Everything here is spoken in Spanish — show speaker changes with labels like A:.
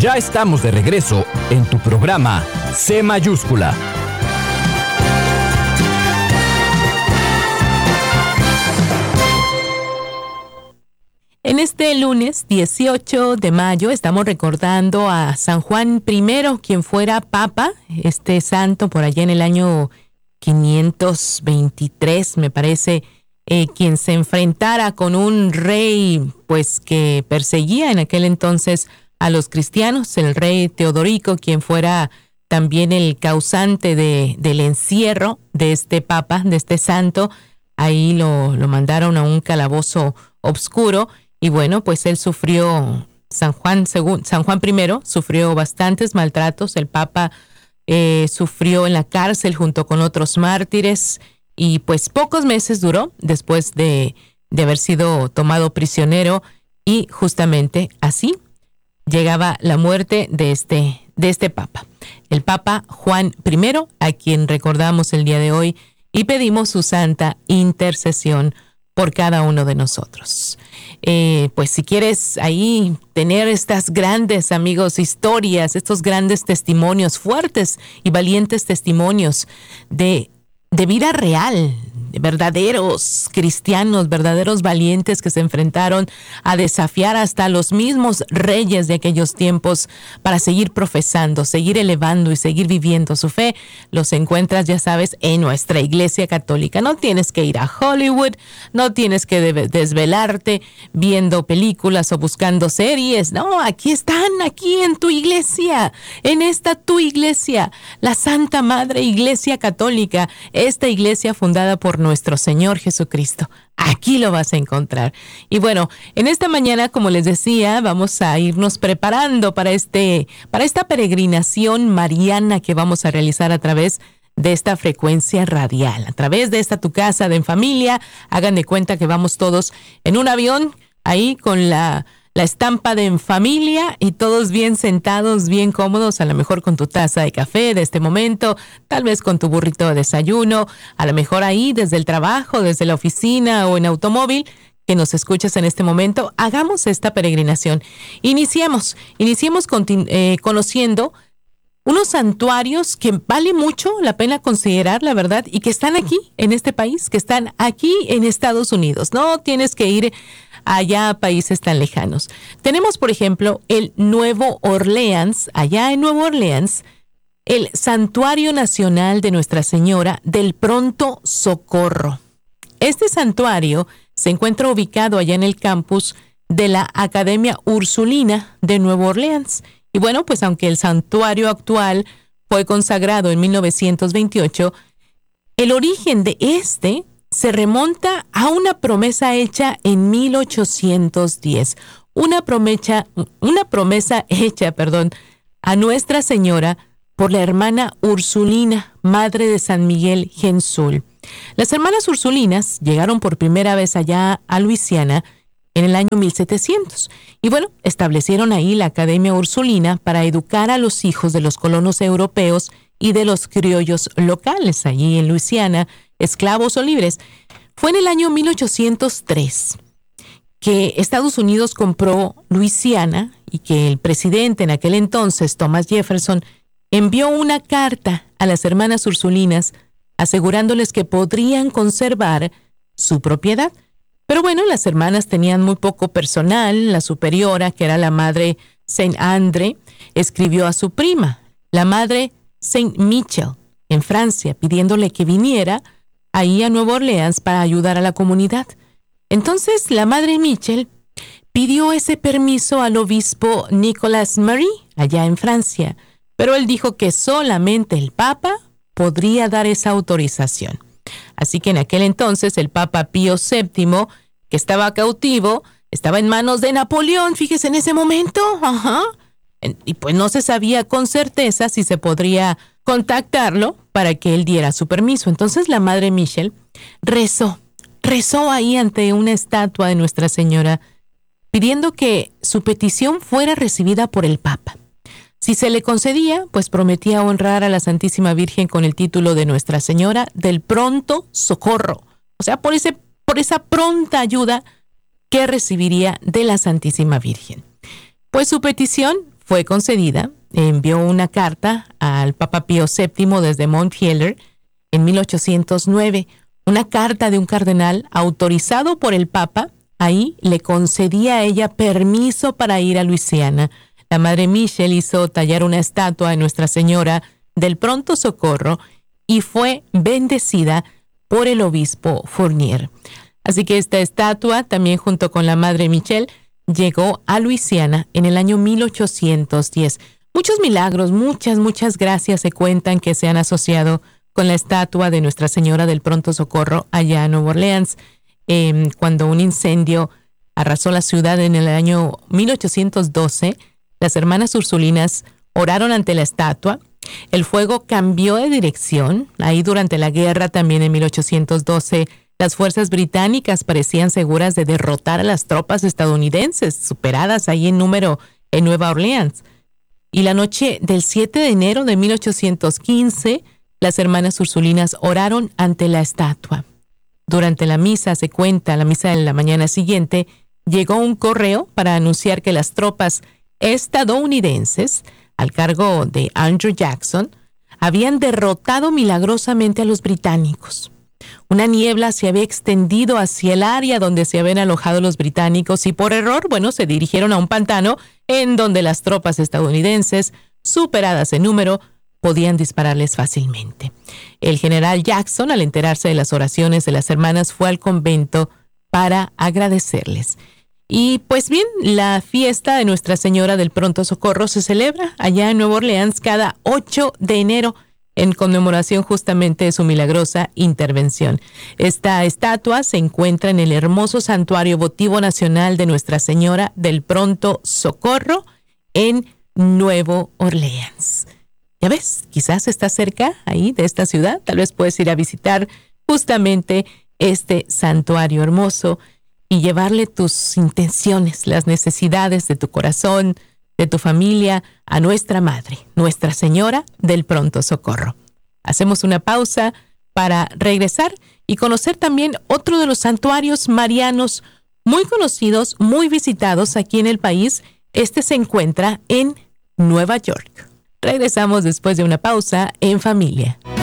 A: Ya estamos de regreso en tu programa C mayúscula.
B: En este lunes 18 de mayo estamos recordando a San Juan I, quien fuera papa, este santo por allá en el año 523, me parece, quien se enfrentara con un rey pues que perseguía en aquel entonces a los cristianos, el rey Teodorico, quien fuera también el causante del encierro de este papa, de este santo. Ahí lo mandaron a un calabozo oscuro. Y bueno, pues él sufrió, San Juan I sufrió bastantes maltratos. El Papa sufrió en la cárcel junto con otros mártires y pues pocos meses duró después de haber sido tomado prisionero, y justamente así llegaba la muerte de este Papa, el Papa Juan I, a quien recordamos el día de hoy y pedimos su santa intercesión por cada uno de nosotros. Pues si quieres ahí tener estas grandes, amigos, historias, estos grandes testimonios, fuertes y valientes testimonios de vida real, de verdaderos cristianos, verdaderos valientes que se enfrentaron a desafiar hasta los mismos reyes de aquellos tiempos para seguir profesando, seguir elevando y seguir viviendo su fe, los encuentras, ya sabes, en nuestra Iglesia Católica. No tienes que ir a Hollywood, no tienes que desvelarte viendo películas o buscando series. No, aquí están, aquí en tu iglesia, en esta tu iglesia, la Santa Madre Iglesia Católica, esta iglesia fundada por nuestro Señor Jesucristo. Aquí lo vas a encontrar. Y bueno, en esta mañana, como les decía, vamos a irnos preparando para esta peregrinación mariana que vamos a realizar a través de esta frecuencia radial, a través de esta tu casa de En Familia. Hagan de cuenta que vamos todos en un avión, ahí con la estampa de En Familia, y todos bien sentados, bien cómodos, a lo mejor con tu taza de café de este momento, tal vez con tu burrito de desayuno, a lo mejor ahí desde el trabajo, desde la oficina o en automóvil, que nos escuchas en este momento. Hagamos esta peregrinación. Iniciemos conociendo unos santuarios que vale mucho la pena considerar, la verdad, y que están aquí en este país, que están aquí en Estados Unidos. No tienes que ir allá a países tan lejanos. Tenemos, por ejemplo, el Nuevo Orleans, allá en Nuevo Orleans, el Santuario Nacional de Nuestra Señora del Pronto Socorro. Este santuario se encuentra ubicado allá en el campus de la Academia Ursulina de Nueva Orleans. Y bueno, pues aunque el santuario actual fue consagrado en 1928, el origen de este se remonta a una promesa hecha en 1810. Una promesa hecha a Nuestra Señora por la hermana Ursulina, madre de San Miguel Gensul. Las hermanas Ursulinas llegaron por primera vez allá a Luisiana en el año 1700. Y bueno, establecieron ahí la Academia Ursulina para educar a los hijos de los colonos europeos y de los criollos locales allí en Luisiana, esclavos o libres. Fue en el año 1803 que Estados Unidos compró Luisiana y que el presidente en aquel entonces, Thomas Jefferson, envió una carta a las hermanas Ursulinas asegurándoles que podrían conservar su propiedad. Pero bueno, las hermanas tenían muy poco personal. La superiora, que era la madre Saint André, escribió a su prima, la madre Saint Michel, en Francia, pidiéndole que viniera ahí a Nueva Orleans para ayudar a la comunidad. Entonces, la madre Michel pidió ese permiso al obispo Nicolas Marie, allá en Francia, pero él dijo que solamente el Papa podría dar esa autorización. Así que en aquel entonces el Papa Pío VII, que estaba cautivo, estaba en manos de Napoleón, fíjese en ese momento, y pues no se sabía con certeza si se podría contactarlo para que él diera su permiso. Entonces la madre Michel rezó ahí ante una estatua de Nuestra Señora, pidiendo que su petición fuera recibida por el Papa. Si se le concedía, pues prometía honrar a la Santísima Virgen con el título de Nuestra Señora del Pronto Socorro. O sea, por esa pronta ayuda que recibiría de la Santísima Virgen. Pues su petición fue concedida. Envió una carta al Papa Pío VII desde Montpellier en 1809. Una carta de un cardenal autorizado por el Papa. Ahí le concedía a ella permiso para ir a Luisiana. La Madre Michel hizo tallar una estatua de Nuestra Señora del Pronto Socorro y fue bendecida por el obispo Fournier. Así que esta estatua, también junto con la Madre Michel, llegó a Luisiana en el año 1810. Muchos milagros, muchas gracias se cuentan que se han asociado con la estatua de Nuestra Señora del Pronto Socorro allá en Nueva Orleans. Cuando un incendio arrasó la ciudad en el año 1812, las hermanas ursulinas oraron ante la estatua. El fuego cambió de dirección. Ahí durante la guerra, también en 1812, las fuerzas británicas parecían seguras de derrotar a las tropas estadounidenses, superadas ahí en número en Nueva Orleans. Y la noche del 7 de enero de 1815, las hermanas ursulinas oraron ante la estatua. Durante la misa, se cuenta, la misa de la mañana siguiente, llegó un correo para anunciar que las tropas estadounidenses, al cargo de Andrew Jackson, habían derrotado milagrosamente a los británicos. Una niebla se había extendido hacia el área donde se habían alojado los británicos y por error, se dirigieron a un pantano en donde las tropas estadounidenses, superadas en número, podían dispararles fácilmente. El general Jackson, al enterarse de las oraciones de las hermanas, fue al convento para agradecerles. Y pues bien, la fiesta de Nuestra Señora del Pronto Socorro se celebra allá en Nueva Orleans cada 8 de enero en conmemoración justamente de su milagrosa intervención. Esta estatua se encuentra en el hermoso Santuario Votivo Nacional de Nuestra Señora del Pronto Socorro en Nueva Orleans. Ya ves, quizás estás cerca ahí de esta ciudad, tal vez puedes ir a visitar justamente este santuario hermoso y llevarle tus intenciones, las necesidades de tu corazón, de tu familia, a nuestra Madre, Nuestra Señora del Pronto Socorro. Hacemos una pausa para regresar y conocer también otro de los santuarios marianos muy conocidos, muy visitados aquí en el país. Este se encuentra en Nueva York. Regresamos después de una pausa en familia.